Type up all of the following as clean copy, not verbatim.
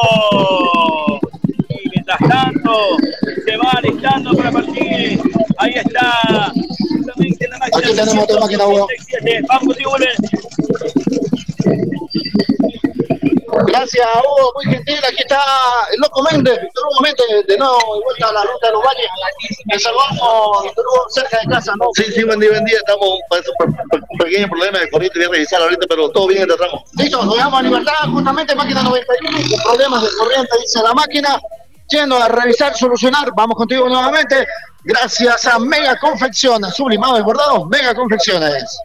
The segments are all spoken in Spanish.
Y mientras tanto, se va alistando para partir. Ahí está. Justamente la máquina. Aquí tenemos otra máquina, Hugo. Vamos contigo, vuelve. Gracias, Hugo, muy gentil. Aquí está el Loco Méndez, Víctor Hugo Méndez, de nuevo de vuelta a la ruta de los valles. Me salvamos, Víctor Hugo, cerca de casa, ¿no? Sí, buen día. Estamos con un pequeño problema de corriente, voy a revisar ahorita, pero todo bien, tratamos. Listo, nos dejamos a libertad, justamente máquina 91, con problemas de corriente, dice la máquina. Yendo a revisar, solucionar, vamos contigo nuevamente. Gracias a Mega Confecciones, sublimado y bordado, Mega Confecciones.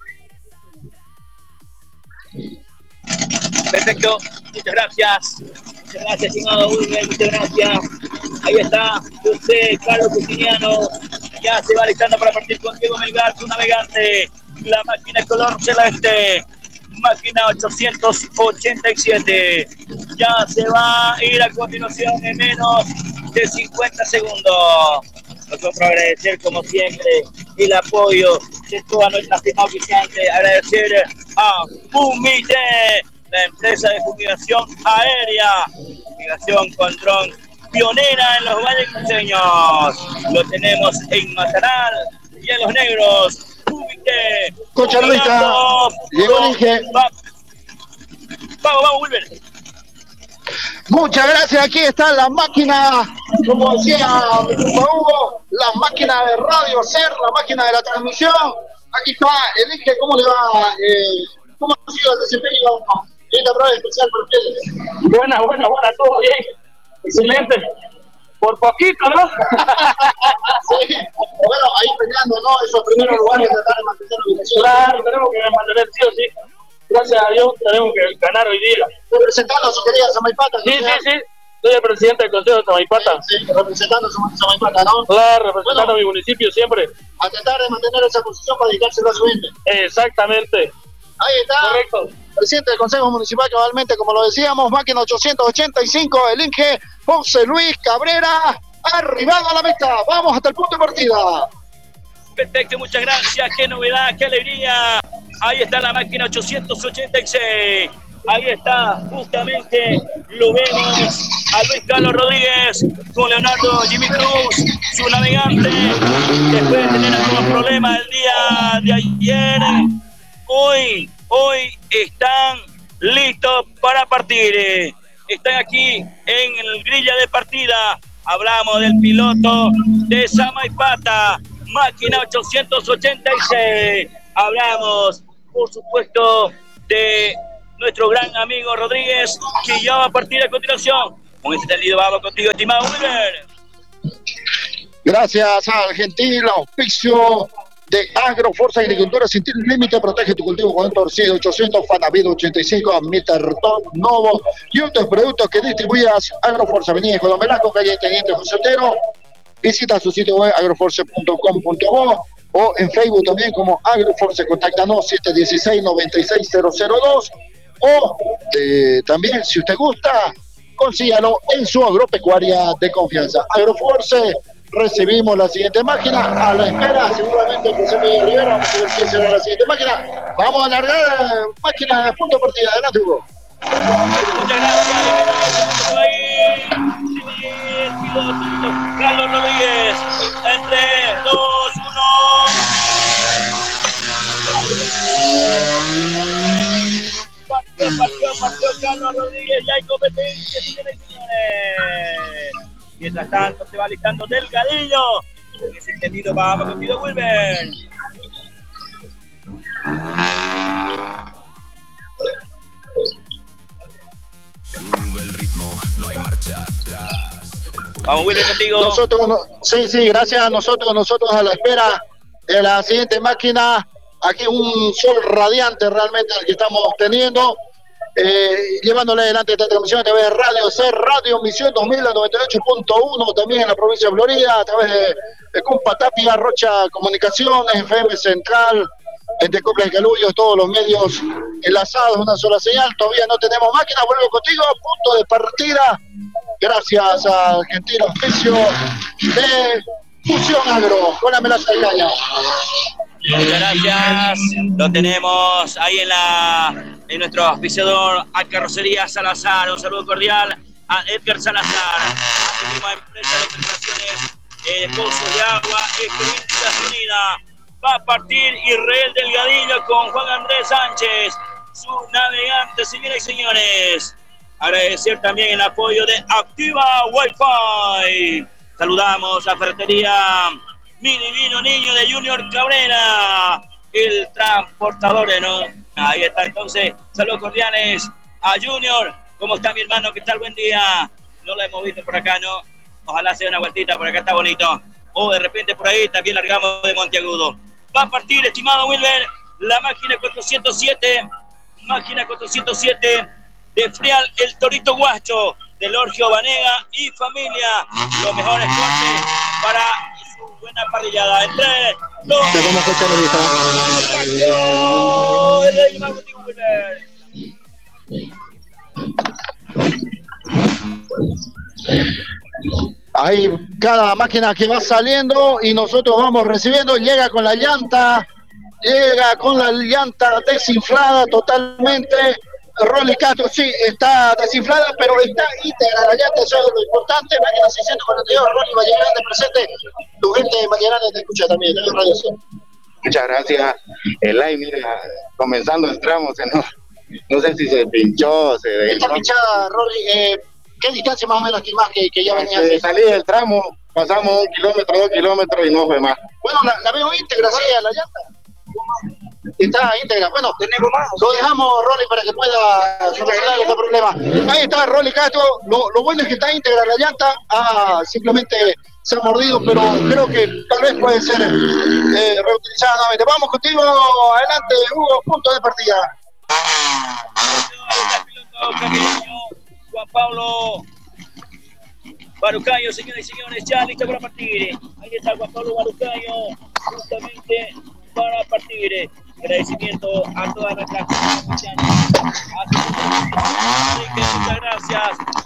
Perfecto, muchas gracias. Muchas gracias, estimado Wilmer, muchas gracias. Ahí está José Carlos Justiniano. Ya se va alistando para partir con Diego Melgar, su navegante. La máquina color celeste. Máquina 887. Ya se va a ir a continuación en menos de 50 segundos. Nosotros agradecer como siempre el apoyo de toda nuestra estimada oficiante. Agradecer a Fumite, la empresa de fumigación aérea, fumigación con dron, pionera en los valles cruceños. Lo tenemos en Mataral y en Los Negros. Fumite. Cocha Luisa, llegó el Inge. Vamos, Wilber. Muchas gracias, aquí está la máquina, como decía Hugo, la máquina de Radio Ser, la máquina de la transmisión. Aquí está el Inge, ¿cómo le va? ¿Cómo ha sido el desempeño de esta prueba especial para ustedes? Buena, todo bien. Excelente. Por poquito, ¿no? Sí. Bueno, ahí peleando, ¿no? Esos primeros lugares, tratar de mantener la ubicación. Claro, tenemos que mantener sí o sí. Gracias a Dios tenemos que ganar hoy día. Representando a su querida Samaipata. Sí. Soy el presidente del Consejo de Samaipata. Sí, representando a Samaipata, ¿no? Claro, representando a mi municipio siempre. A tratar de mantener esa posición para dedicárselo a su gente. Exactamente. Ahí está. Correcto. Presidente del Consejo Municipal, cabalmente, como lo decíamos, máquina 885, el Inge José Luis Cabrera, arribado a la meta. Vamos hasta el punto de partida. Perfecto, muchas gracias. Qué novedad, qué alegría. Ahí está la máquina 886. Ahí está, justamente, lo vemos a Luis Carlos Rodríguez con Leonardo Jimmy Cruz, su navegante. Después de tener algunos problemas el día de ayer, hoy están listos para partir. Están aquí en el grilla de partida. Hablamos del piloto de Samaipata, máquina 886. Hablamos, por supuesto, de nuestro gran amigo Rodríguez, que ya va a partir a continuación. Con este tendido vamos contigo, estimado Wilber. Gracias al gentil auspicio de Agroforza Agricultura Sin Límite, protege tu cultivo con el torcido 800, Fanavido 85, Miterton Novo y otros productos que distribuyas. Agroforza, Avenida Nicolás Velasco, calle Teniente José Otero. Visita su sitio web agroforce.com.bo o en Facebook también como Agroforce. Contáctanos 716-96002 o también, si usted gusta, consígalo en su agropecuaria de confianza. Agroforce. Recibimos la siguiente máquina, a la espera, seguramente el presidente Rivera. Vamos a ver quién será la siguiente máquina. Vamos a largar máquina de punto de partida. Adelante, Hugo. Muchas gracias. Ahí, el piloto Carlos Rodríguez. En 3, 2, 1. Partió Carlos Rodríguez. Ya hay competencia, señores y señores. Mientras tanto se va alistando Delgadillo. En ese entendido vamos contigo, Wilber. El ritmo, no hay marcha atrás. Vamos, Wilber, contigo. Nosotros, sí, gracias a nosotros a la espera de la siguiente máquina. Aquí un sol radiante realmente el que estamos teniendo. Llevándole adelante esta transmisión a través de Radio Ser, Radio Misión 2000, 98.1, también en la provincia de Florida, a través de Cumpa Tapia, Rocha Comunicaciones, FM Central, entre Coplas y Caluyos, todos los medios enlazados, una sola señal. Todavía no tenemos máquina, vuelvo contigo, punto de partida, gracias al gentil auspicio de Fusión Agro, con la melaza de caña. Muchas gracias. Lo tenemos ahí en nuestro auspiciador a Carrocería Salazar. Un saludo cordial a Edgar Salazar. Misma empresa de operaciones pozos de agua, Experiencia Unida. Va a partir Israel Delgadillo con Juan Andrés Sánchez, su navegante, señoras y señores. Agradecer también el apoyo de Activa Wi-Fi. Saludamos a Ferretería Mi Divino Niño de Junior Cabrera, el transportador, ¿no? Ahí está entonces, saludos cordiales a Junior. ¿Cómo está mi hermano? ¿Qué tal? Buen día. No lo hemos visto por acá, ¿no? Ojalá sea una vueltita, por acá está bonito. O de repente por ahí también largamos de Monteagudo. Va a partir, estimado Wilber, la máquina 407. Máquina 407 de Frial El Torito Guacho, de Lorgio Vanega y familia. Los mejores cortes para su buena parrillada. En 3, 2, 1. Ahí cada máquina que va saliendo y nosotros vamos recibiendo, llega con la llanta desinflada totalmente. Rolly Castro, sí, está desinflada, pero está íntegra la llanta, eso es lo importante. Máquina 642, Rolly Vallegrande presente. Tu gente de Vallegrande te escucha también, te doy radio. Muchas gracias. El live, mira, comenzando el tramo, no sé si se pinchó, Está pinchada, Rolly. ¿Qué distancia más o menos más que ya venía? Salí del tramo, pasamos 1 kilómetro, 2 kilómetros y no fue más. Bueno, la veo íntegra, sí, a la llanta. Está íntegra. Bueno, tenemos más. Lo dejamos, Rolly, para que pueda solucionar este problema. Ahí está Rolly Castro. Lo bueno es que está íntegra la llanta. Simplemente se ha mordido, pero creo que tal vez puede ser reutilizada nuevamente. Vamos contigo. Adelante, Hugo. Punto de partida. Juan Pablo Barucayo, señoras y señores, ya listo para partir. Ahí está Juan Pablo Barucayo, justamente para partir. Agradecimiento a todas nuestras muchas gracias